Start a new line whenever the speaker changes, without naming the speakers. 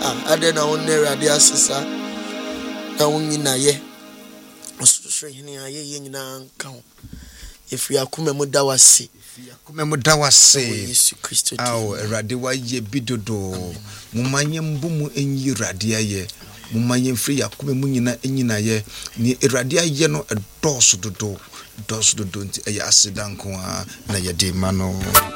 ade na won Awurade asesa na won nyina ye osoro hene aye nyina nka ho efiri akoma mu da wase Yesu Kristo
awo Awurade wa ye bidodo mumanye mbumu enyi Awurade aye mumanye mfiri akoma mu nyina ye ni Awurade aye no edoso dodo nti eye asidanko na ye de ma no